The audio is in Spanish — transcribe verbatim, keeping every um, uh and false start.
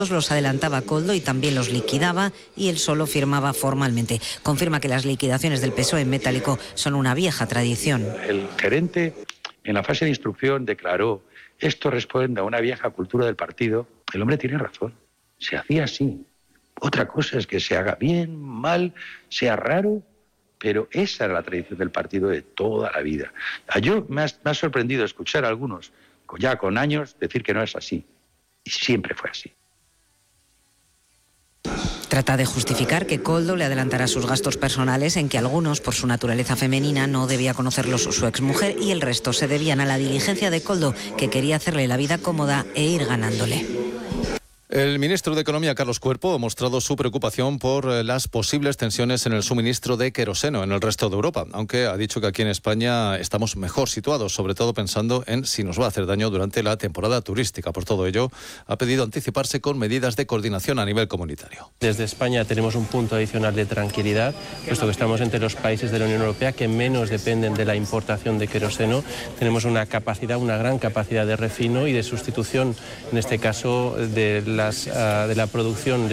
los adelantaba Koldo y también los liquidaba, y él solo firmaba formalmente. Confirma que las liquidaciones del P S O E en metálico son una vieja tradición. El gerente en la fase de instrucción declaró: esto responde a una vieja cultura del partido. El hombre tiene razón, se hacía así. Otra cosa es que se haga bien, mal, sea raro, pero esa era la tradición del partido de toda la vida. Yo me ha, me ha sorprendido escuchar a algunos, ya con años, decir que no es así. Y siempre fue así. Trata de justificar que Koldo le adelantara sus gastos personales, en que algunos, por su naturaleza femenina, no debía conocerlos su exmujer, y el resto se debían a la diligencia de Koldo, que quería hacerle la vida cómoda e ir ganándole. El ministro de Economía, Carlos Cuerpo, ha mostrado su preocupación por las posibles tensiones en el suministro de queroseno en el resto de Europa, aunque ha dicho que aquí en España estamos mejor situados, sobre todo pensando en si nos va a hacer daño durante la temporada turística. Por todo ello, ha pedido anticiparse con medidas de coordinación a nivel comunitario. Desde España tenemos un punto adicional de tranquilidad, puesto que estamos entre los países de la Unión Europea que menos dependen de la importación de queroseno. Tenemos una capacidad, una gran capacidad de refino y de sustitución, en este caso, de la Las, uh, de la producción de